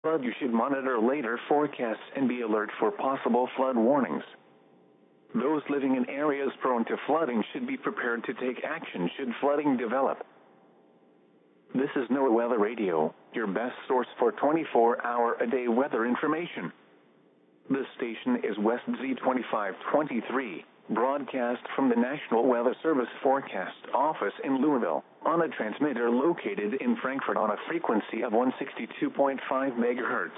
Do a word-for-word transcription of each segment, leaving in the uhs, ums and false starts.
Flood, you should monitor later forecasts and be alert for possible flood warnings. Those living in areas prone to flooding should be prepared to take action should flooding develop. This is NOAA Weather Radio, your best source for twenty-four hour a day weather information. This station is West Z twenty-five twenty-three, broadcast from the National Weather Service Forecast Office in Louisville, on a transmitter located in Frankfort on a frequency of one sixty-two point five megahertz.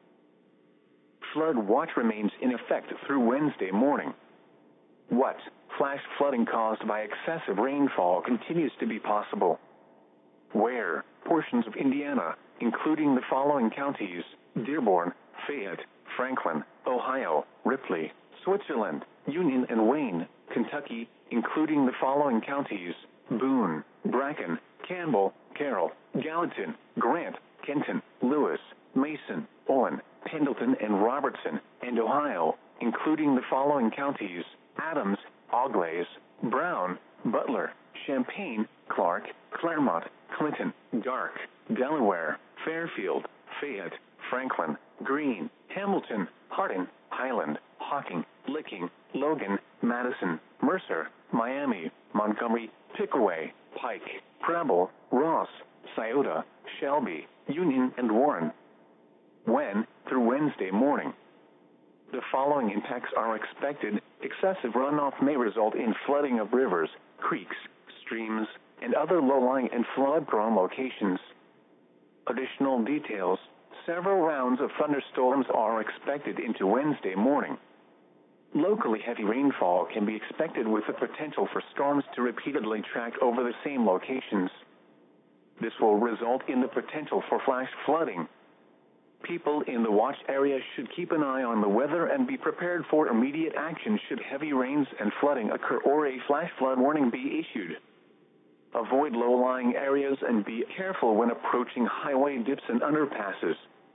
Flood watch remains in effect through Wednesday morning. What? Flash flooding caused by excessive rainfall continues to be possible. Where? Portions of Indiana, including the following counties: Dearborn, Fayette, Franklin, Ohio, Ripley, Switzerland, Union and Wayne, Kentucky, including the following counties: Boone, Bracken, Campbell, Carroll, Gallatin, Grant, Kenton, Lewis, Mason, Owen, Pendleton and Robertson, and Ohio, including the following counties: Adams, Auglaize, Brown, Butler, Champaign, Clark, Claremont, Clinton, Darke, Delaware, Fairfield, Fayette, Franklin, Greene, Hamilton, Hardin, Highland, Hocking, Licking, Logan, Madison, Mercer, Miami, Montgomery, Pickaway, Pike, Preble, Ross, Scioto, Shelby, Union and Warren. When? Through Wednesday morning. The following impacts are expected. Excessive runoff may result in flooding of rivers, creeks, streams, and other low-lying and flood-prone locations. Additional details: several rounds of thunderstorms are expected into Wednesday morning. Locally heavy rainfall can be expected with the potential for storms to repeatedly track over the same locations. This will result in the potential for flash flooding. People in the watch area should keep an eye on the weather and be prepared for immediate action should heavy rains and flooding occur or a flash flood warning be issued. Avoid low-lying areas and be careful when approaching highway dips and underpasses.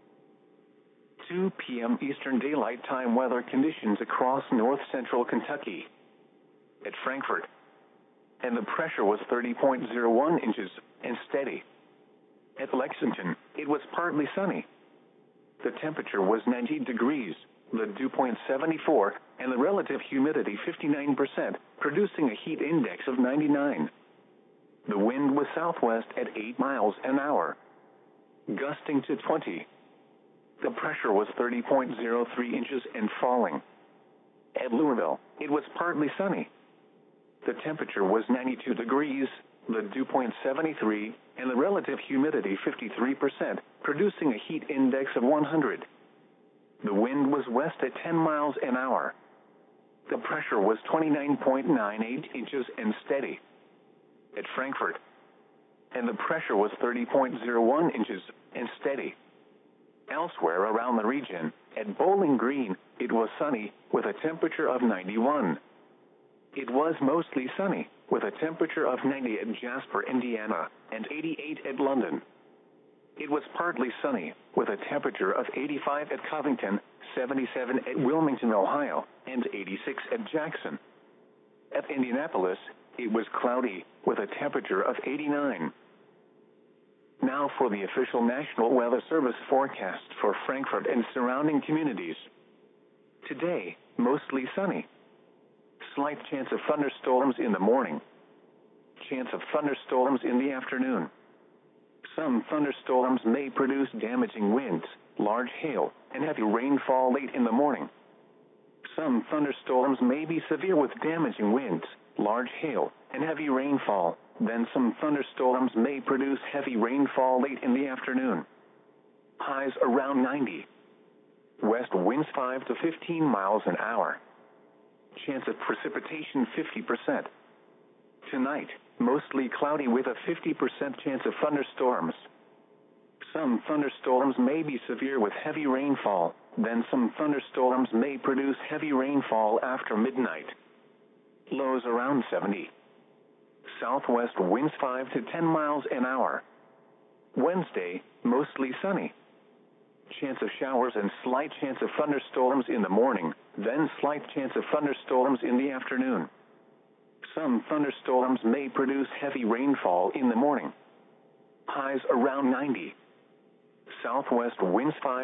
two p m Eastern Daylight Time weather conditions across north-central Kentucky. At Frankfort, and the pressure was thirty point zero one inches and steady. At Lexington, it was partly sunny. The temperature was ninety degrees, the dew point seventy-four, and the relative humidity fifty-nine percent, producing a heat index of ninety-nine. The wind was southwest at eight miles an hour, gusting to twenty. The pressure was thirty point zero three inches and falling. At Louisville, it was partly sunny. The temperature was ninety-two degrees, the dew point seventy-three, and the relative humidity fifty-three percent, producing a heat index of one hundred. The wind was west at ten miles an hour. The pressure was twenty-nine point nine eight inches and steady. At Frankfort, and the pressure was thirty point zero one inches and steady. Elsewhere around the region, at Bowling Green, it was sunny, with a temperature of ninety-one. It was mostly sunny, with a temperature of ninety at Jasper, Indiana, and eighty-eight at London. It was partly sunny, with a temperature of eighty-five at Covington, seventy-seven at Wilmington, Ohio, and eighty-six at Jackson. At Indianapolis, it was cloudy, with a temperature of eighty-nine. Now for the official National Weather Service forecast for Frankfort and surrounding communities. Today, mostly sunny. Slight chance of thunderstorms in the morning. Chance of thunderstorms in the afternoon. Some thunderstorms may produce damaging winds, large hail, and heavy rainfall late in the morning. Some thunderstorms may be severe with damaging winds, large hail, and heavy rainfall. Then some thunderstorms may produce heavy rainfall late in the afternoon. Highs around ninety. West winds five to fifteen miles an hour. Chance of precipitation fifty percent. Tonight, mostly cloudy with a fifty percent chance of thunderstorms. Some thunderstorms may be severe with heavy rainfall. Then some thunderstorms may produce heavy rainfall after midnight. Lows around seventy. Southwest winds five to ten miles an hour. Wednesday, mostly sunny. Chance of showers and slight chance of thunderstorms in the morning, then slight chance of thunderstorms in the afternoon. Some thunderstorms may produce heavy rainfall in the morning. Highs around ninety. Southwest winds five